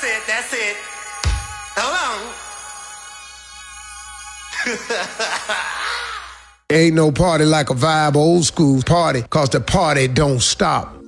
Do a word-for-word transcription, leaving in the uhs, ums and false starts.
That's it, that's it. Hold on. Ain't no party like a vibe old school party, cause the party don't stop.